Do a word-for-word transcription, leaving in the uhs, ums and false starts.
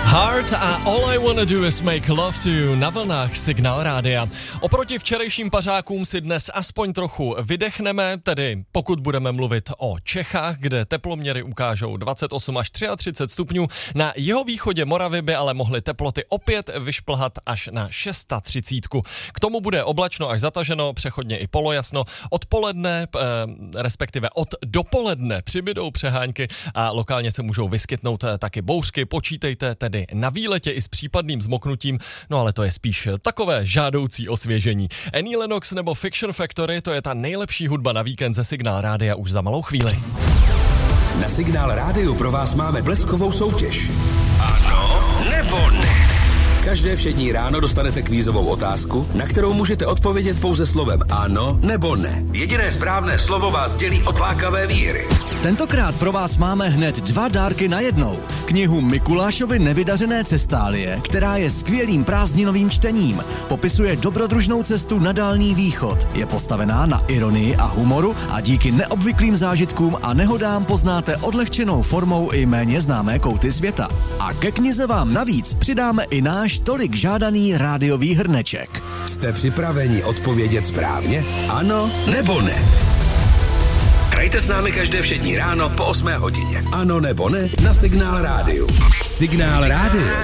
Heart a All I Wanna Do Is Make Love to You na vlnách Signál rádia. Oproti včerejším pařákům si dnes aspoň trochu vydechneme, tedy pokud budeme mluvit o Čechách, kde teploměry ukážou dvacet osm až třicet tři stupňů. Na jihovýchodě Moravy by ale mohly teploty opět vyšplhat až na třicet šest. K tomu bude oblačno až zataženo, přechodně i polojasno. Odpoledne, eh, respektive od dopoledne přibydou přehánky a lokálně se můžou vyskytnout taky bouřky. Počítejte tedy na výletě i s případným zmoknutím, no ale to je spíš takové žádoucí osvěžení. Annie Lennox nebo Fiction Factory, to je ta nejlepší hudba na víkend ze Signál rádia už za malou chvíli. Na Signál rádiu pro vás máme bleskovou soutěž. Ano nebo ne? Každé všední ráno dostanete kvízovou otázku, na kterou můžete odpovědět pouze slovem ano nebo ne. Jediné správné slovo vás dělí od lákavé výhry. Tentokrát pro vás máme hned dva dárky na jednou. Knihu Mikulášovy nevydařené cestálie, která je skvělým prázdninovým čtením. Popisuje dobrodružnou cestu na Dálný východ. Je postavená na ironii a humoru a díky neobvyklým zážitkům a nehodám poznáte odlehčenou formou i méně známé kouty světa. A ke knize vám navíc přidáme i náš tolik žádaný rádiový hrneček. Jste připraveni odpovědět správně? Ano nebo ne? Hrajte s námi každé všední ráno po osmé hodině. Ano nebo ne na Signál rádiu. Signál rádio.